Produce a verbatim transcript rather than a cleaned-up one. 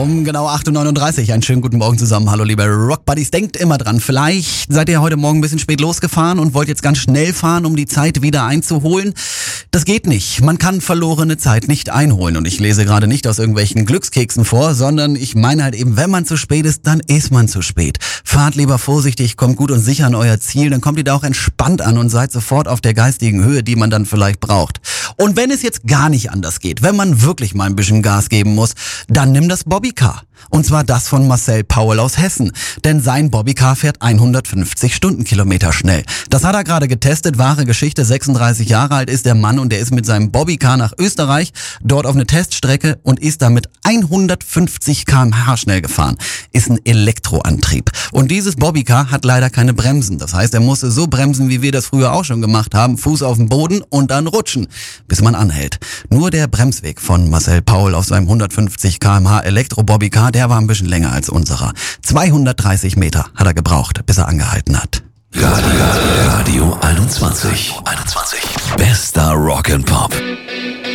Um genau acht Uhr neununddreißig. Einen schönen guten Morgen zusammen. Hallo liebe Rock Buddies. Denkt immer dran, vielleicht seid ihr heute Morgen ein bisschen spät losgefahren und wollt jetzt ganz schnell fahren, um die Zeit wieder einzuholen. Das geht nicht. Man kann verlorene Zeit nicht einholen. Und ich lese gerade nicht aus irgendwelchen Glückskeksen vor, sondern ich meine halt eben, wenn man zu spät ist, dann ist man zu spät. Fahrt lieber vorsichtig, kommt gut und sicher an euer Ziel, dann kommt ihr da auch entspannt an und seid sofort auf der geistigen Höhe, die man dann vielleicht braucht. Und wenn es jetzt gar nicht anders geht, wenn man wirklich mal ein bisschen Gas geben muss, dann nimm das Bobbycar. Und zwar das von Marcel Paul aus Hessen. Denn sein Bobbycar fährt hundertfünfzig Stundenkilometer schnell. Das hat er gerade getestet, wahre Geschichte. sechsunddreißig Jahre alt ist der Mann und der ist mit seinem Bobbycar nach Österreich, dort auf eine Teststrecke und ist damit hundertfünfzig Kilometer pro Stunde schnell gefahren. Ist ein Elektroantrieb. Und dieses Bobbycar hat leider keine Bremsen. Das heißt, er musste so bremsen, wie wir das früher auch schon gemacht haben. Fuß auf den Boden und dann rutschen, bis man anhält. Nur der Bremsweg von Marcel Paul auf seinem hundertfünfzig Kilometer pro Stunde Elektro-Bobbycar, der war ein bisschen länger als unserer. zweihundertdreißig Meter hat er gebraucht, bis er angehalten hat. Radio, Radio einundzwanzig. einundzwanzig. Bester Rock and Pop.